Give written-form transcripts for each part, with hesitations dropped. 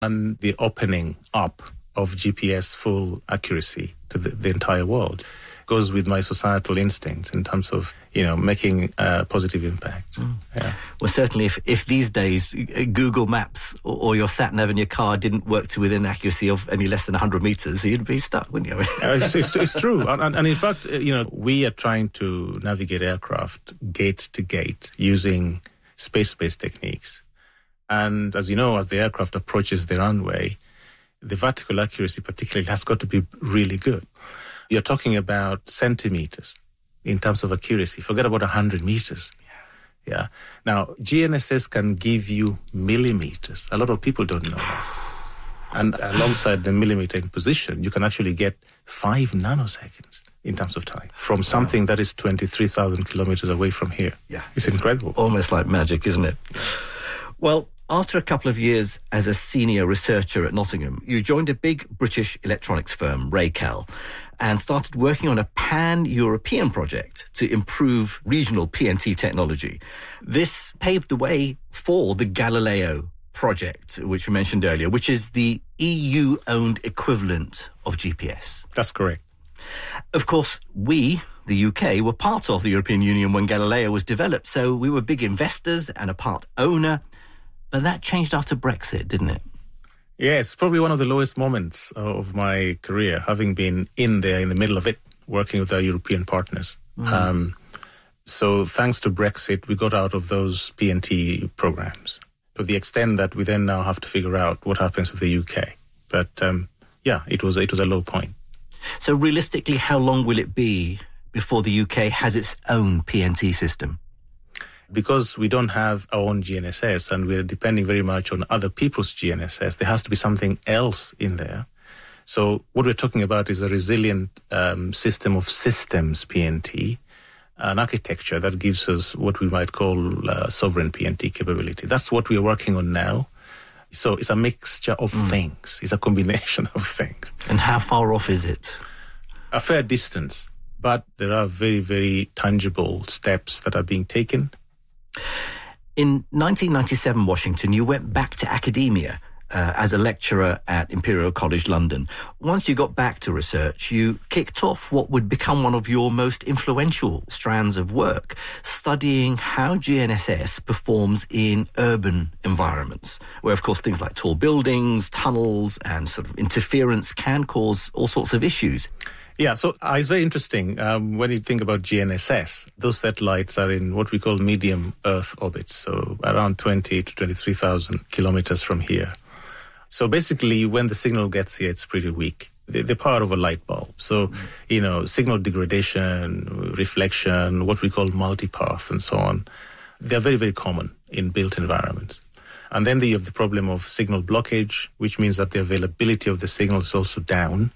and the opening up of GPS full accuracy to the entire world goes with my societal instincts in terms of, making a positive impact. Yeah. Well, certainly if these days Google Maps or your sat-nav in your car didn't work to within accuracy of any less than 100 metres, you'd be stuck, wouldn't you? It's true. And in fact, we are trying to navigate aircraft gate to gate using space-based techniques. And as you know, as the aircraft approaches the runway, the vertical accuracy particularly has got to be really good. You're talking about centimeters in terms of accuracy. Forget about 100 meters. Yeah. Now, GNSS can give you millimeters. A lot of people don't know that. And alongside the millimeter in position, you can actually get 5 nanoseconds in terms of time from something that is 23,000 kilometers away from here. Yeah. It's incredible. Almost like magic, isn't it? Well, after a couple of years as a senior researcher at Nottingham, you joined a big British electronics firm, Racal, and started working on a pan-European project to improve regional PNT technology. This paved the way for the Galileo project, which we mentioned earlier, which is the EU-owned equivalent of GPS. That's correct. Of course, we, the UK, were part of the European Union when Galileo was developed, so we were big investors and a part owner. But that changed after Brexit, didn't it? Yes, probably one of the lowest moments of my career, having been in there in the middle of it, working with our European partners. So thanks to Brexit, we got out of those PNT programs to the extent that we then now have to figure out what happens to the UK. But it was a low point. So realistically, how long will it be before the UK has its own PNT system? Because we don't have our own GNSS and we're depending very much on other people's GNSS, there has to be something else in there. So what we're talking about is a resilient system of systems PNT, an architecture that gives us what we might call sovereign PNT capability. That's what we're working on now. So it's a mixture of things. It's a combination of things. And how far off is it? A fair distance, but there are very, very tangible steps that are being taken. In 1997, Washington, you went back to academia as a lecturer at Imperial College London. Once you got back to research, you kicked off what would become one of your most influential strands of work, studying how GNSS performs in urban environments, where, of course, things like tall buildings, tunnels, and sort of interference can cause all sorts of issues. Yeah, so it's very interesting. When you think about GNSS, those satellites are in what we call medium Earth orbits, so around 20 to 23,000 kilometers from here. So basically, when the signal gets here, it's pretty weak. The power of a light bulb. So, signal degradation, reflection, what we call multipath and so on, they're very, very common in built environments. And then you have the problem of signal blockage, which means that the availability of the signal is also down.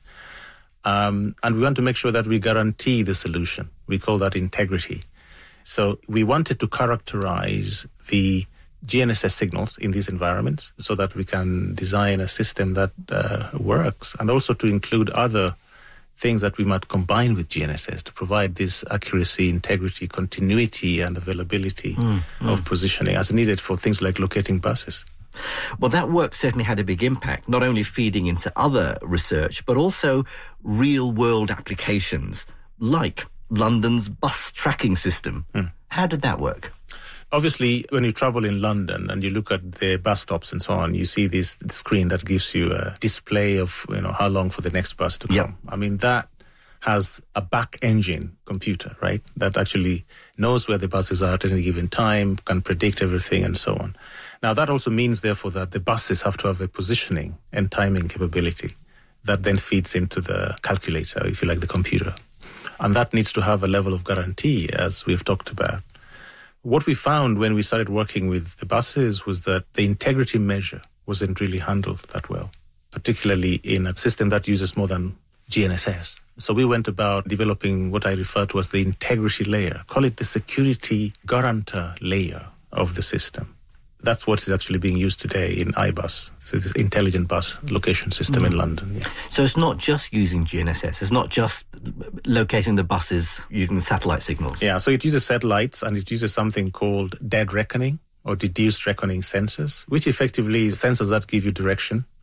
And we want to make sure that we guarantee the solution. We call that integrity. So we wanted to characterize the GNSS signals in these environments so that we can design a system that works, and also to include other things that we might combine with GNSS to provide this accuracy, integrity, continuity, and availability of positioning as needed for things like locating buses. Well, that work certainly had a big impact, not only feeding into other research, but also real-world applications, like London's bus tracking system. How did that work? Obviously, when you travel in London and you look at the bus stops and so on, you see this screen that gives you a display of how long for the next bus to come. Yep. I mean, that has a back engine computer, right, that actually knows where the buses are at any given time, can predict everything and so on. Now, that also means, therefore, that the buses have to have a positioning and timing capability that then feeds into the calculator, if you like, the computer. And that needs to have a level of guarantee, as we've talked about. What we found when we started working with the buses was that the integrity measure wasn't really handled that well, particularly in a system that uses more than GNSS. So we went about developing what I refer to as the integrity layer, call it the security guarantor layer of the system. That's what is actually being used today in iBus, so this intelligent bus location system in London. Yeah. So it's not just using GNSS, it's not just locating the buses using the satellite signals. Yeah, so it uses satellites and it uses something called dead reckoning, or deduced reckoning sensors, which effectively is sensors that give you direction